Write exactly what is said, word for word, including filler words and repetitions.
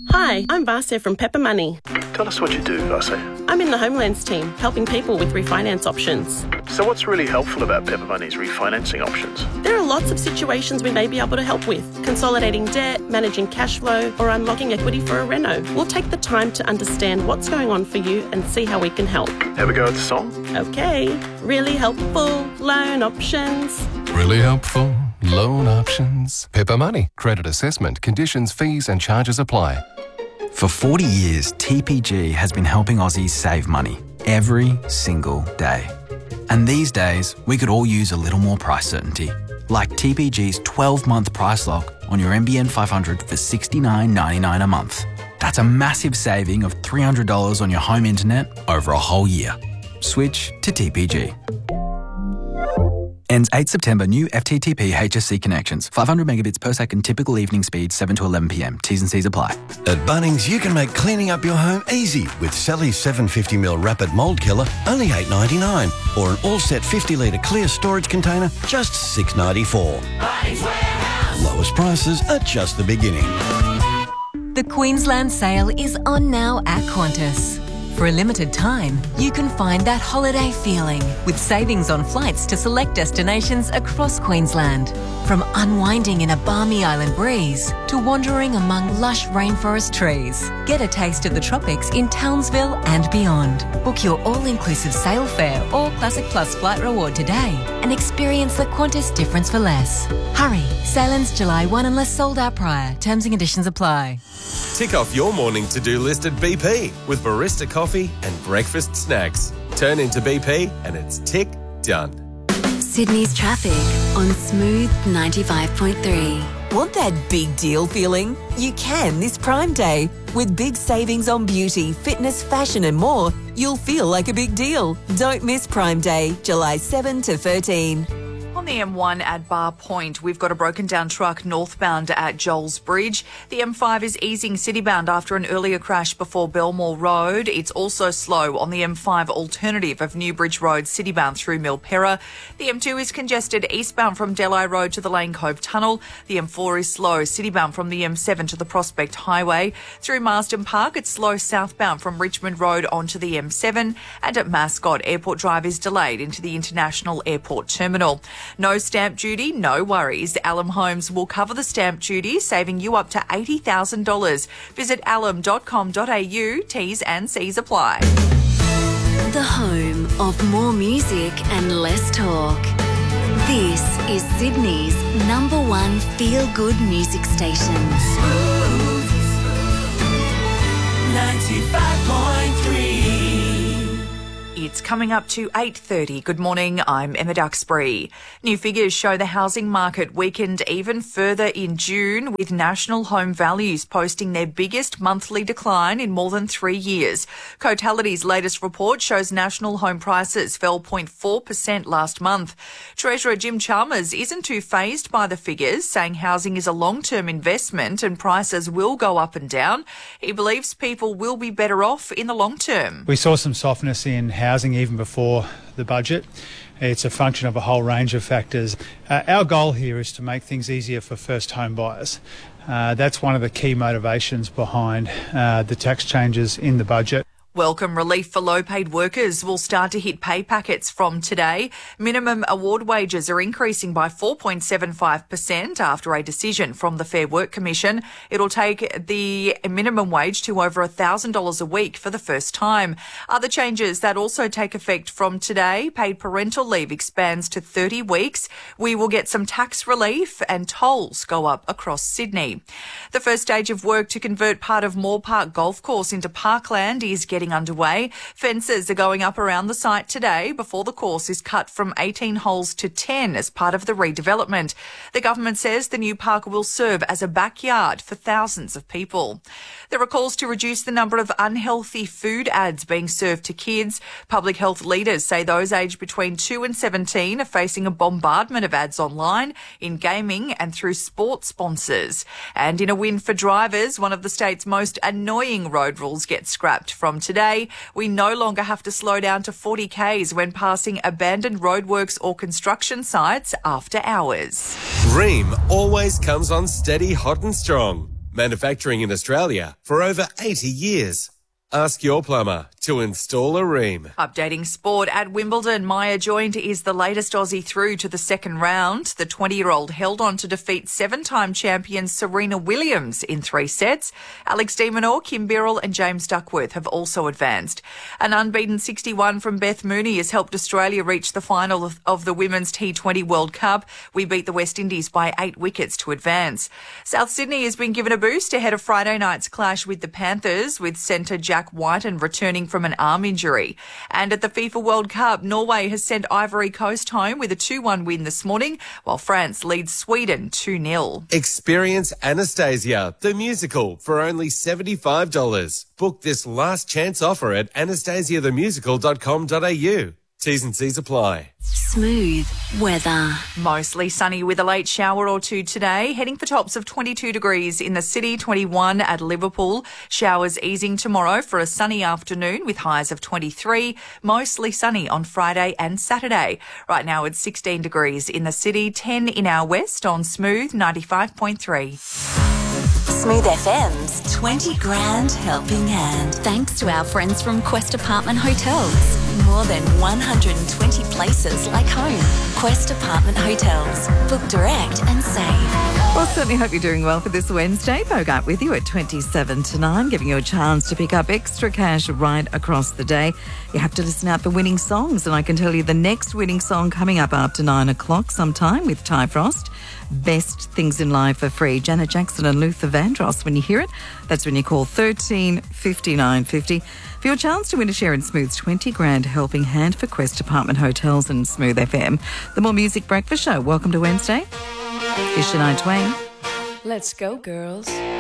Hi, I'm Vasya from Pepper Money. Tell us what you do, Vasya. I'm in the Homelands team, helping people with refinance options. So what's really helpful about Pepper Money's refinancing options? There are lots of situations we may be able to help with. Consolidating debt, managing cash flow, or unlocking equity for a reno. We'll take the time to understand what's going on for you and see how we can help. Have a go at the song? Okay. Really helpful loan options. Really helpful loan options. Pepper Money. Credit assessment, conditions, fees and charges apply. For forty years, T P G has been helping Aussies save money every single day. And these days, we could all use a little more price certainty, like T P G's twelve-month price lock on your N B N five hundred for sixty-nine ninety-nine a month. That's a massive saving of three hundred dollars on your home internet over a whole year. Switch to T P G. Ends eighth September. New F T T P H S C connections. five hundred megabits per second typical evening speed, seven to eleven p m. T's and C's apply. At Bunnings, you can make cleaning up your home easy with Sally's seven hundred fifty milliliter rapid mould killer, only eight ninety-nine, or an all-set fifty litre clear storage container, just six ninety-four. Bunnings Warehouse. Lowest prices are just the beginning. The Queensland sale is on now at Qantas. For a limited time, you can find that holiday feeling with savings on flights to select destinations across Queensland. From unwinding in a balmy island breeze to wandering among lush rainforest trees. Get a taste of the tropics in Townsville and beyond. Book your all-inclusive sail fare or Classic Plus flight reward today and experience the Qantas difference for less. Hurry, sale ends July first unless sold out prior. Terms and conditions apply. Tick off your morning to-do list at B P with barista coffee and breakfast snacks. Turn into B P and it's tick done. Sydney's traffic on Smooth ninety-five point three. Want that big deal feeling? You can this Prime Day. With big savings on beauty, fitness, fashion and more, you'll feel like a big deal. Don't miss Prime Day, July seventh to thirteenth. On the M one at Bar Point, we've got a broken down truck northbound at Joel's Bridge. The M five is easing citybound after an earlier crash before Belmore Road. It's also slow on the M five alternative of Newbridge Road citybound through Milperra. The M two is congested eastbound from Delhi Road to the Lane Cove Tunnel. The M four is slow citybound from the M seven to the Prospect Highway. Through Marsden Park, it's slow southbound from Richmond Road onto the M seven. And at Mascot, Airport Drive is delayed into the International Airport Terminal. No stamp duty, no worries. Alum Homes will cover the stamp duty, saving you up to eighty thousand dollars. Visit alum dot com dot a u. T's and C's apply. The home of more music and less talk. This is Sydney's number one feel-good music station. Smooth ninety-five point three. It's coming up to eight thirty. Good morning, I'm Emma Duxbury. New figures show the housing market weakened even further in June, with national home values posting their biggest monthly decline in more than three years. Cotality's latest report shows national home prices fell zero point four percent last month. Treasurer Jim Chalmers isn't too fazed by the figures, saying housing is a long-term investment and prices will go up and down. He believes people will be better off in the long term. We saw some softness in housing even before the budget. It's a function of a whole range of factors. Uh, our goal here is to make things easier for first home buyers. Uh, that's one of the key motivations behind uh, the tax changes in the budget. Welcome relief for low-paid workers will start to hit pay packets from today. Minimum award wages are increasing by four point seven five percent after a decision from the Fair Work Commission. It'll take the minimum wage to over one thousand dollars a week for the first time. Other changes that also take effect from today: paid parental leave expands to thirty weeks. We will get some tax relief and tolls go up across Sydney. The first stage of work to convert part of Moore Park Golf Course into parkland is getting underway. Fences are going up around the site today before the course is cut from eighteen holes to ten as part of the redevelopment. The government says the new park will serve as a backyard for thousands of people. There are calls to reduce the number of unhealthy food ads being served to kids. Public health leaders say those aged between two and seventeen are facing a bombardment of ads online, in gaming and through sports sponsors. And in a win for drivers, one of the state's most annoying road rules gets scrapped from today. Today, we no longer have to slow down to forty kays when passing abandoned roadworks or construction sites after hours. Ream always comes on steady, hot and strong. manufacturing in Australia for over eighty years. Ask your plumber to install a Rheem. Updating sport at Wimbledon, Maya Joint is the latest Aussie through to the second round. The twenty-year-old held on to defeat seven-time champion Serena Williams in three sets. Alex de Minaur, Kim Birrell and James Duckworth have also advanced. An unbeaten sixty-one from Beth Mooney has helped Australia reach the final of, of the Women's T twenty World Cup. We beat the West Indies by eight wickets to advance. South Sydney has been given a boost ahead of Friday night's clash with the Panthers, with centre Jack Whiten returning from an arm injury. And at the FIFA World Cup, Norway has sent Ivory Coast home with a two one win this morning, while France leads Sweden two nil. Experience Anastasia, the musical, for only seventy-five dollars. Book this last chance offer at anastasia the musical dot com dot a u. T's and C's apply. Smooth weather. Mostly sunny with a late shower or two today. Heading for tops of twenty-two degrees in the city, twenty-one at Liverpool. Showers easing tomorrow for a sunny afternoon with highs of twenty-three. Mostly sunny on Friday and Saturday. Right now it's sixteen degrees in the city, ten in our west on Smooth ninety-five point three. Smooth F M's twenty grand helping hand. Thanks to our friends from Quest Apartment Hotels. More than one hundred twenty places like home. Quest Apartment Hotels. Book direct and save. Well, certainly hope you're doing well for this Wednesday. Bogart with you at twenty-seven to nine, giving you a chance to pick up extra cash right across the day. You have to listen out for winning songs, and I can tell you the next winning song coming up after nine o'clock sometime with Ty Frost. Best Things in Life for free. Janet Jackson and Luther Vandross. When you hear it, that's when you call thirteen fifty-nine fifty for your chance to win a share in Smooth's twenty grand helping hand for Quest Apartment Hotels and Smooth F M. The More Music Breakfast Show. Welcome to Wednesday. Here's Shania Twain. Let's go, girls.